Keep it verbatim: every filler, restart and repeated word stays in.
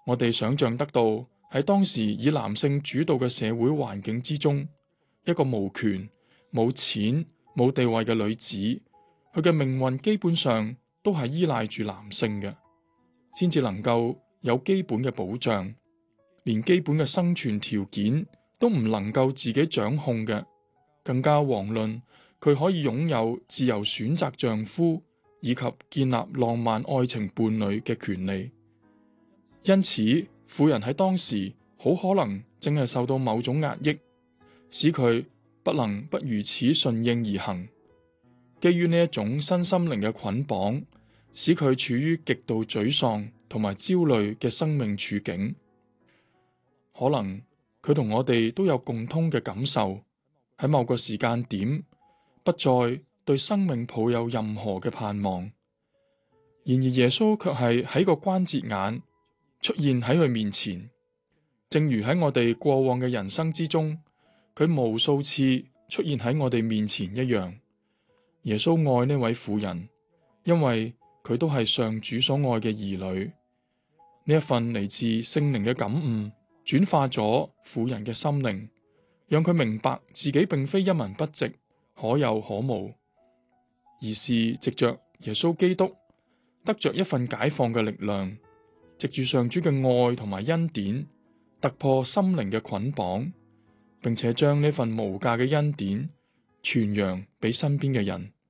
我哋想象得到喺當時以男性主導嘅社會環境之中，一個無權、冇錢、冇地位嘅女子，佢嘅命運基本上都係依賴住男性嘅，先至能夠有基本嘅保障。連基本嘅生存條件都唔能夠自己掌控嘅，更加遑論佢可以擁有自由選擇丈夫以及建立浪漫愛情伴侶嘅權利。因此，婦人喺當時好可能正係受到某種壓抑，使佢不能不如此順應而行。基於呢一種身心靈嘅捆綁，使佢處於極度沮喪同埋焦慮嘅生命處境。可能佢同我哋都有共通嘅感受，喺某個時間點不再對生命抱有任何嘅盼望。然而耶穌卻係喺個關節眼出現喺佢面前，正如喺我哋過往嘅人生之中，佢無數次出現喺我哋面前一樣。耶穌愛呢位婦人，因為佢都係上主所愛嘅兒女。呢一份嚟自聖靈嘅感悟，轉化咗婦人嘅心靈，讓佢明白自己並非一文不值、可有可無，而是藉着耶穌基督得着一份解放嘅力量，藉住上主嘅愛同埋恩典，突破心靈嘅捆綁，並且將呢份無價嘅恩典傳揚俾身邊嘅人。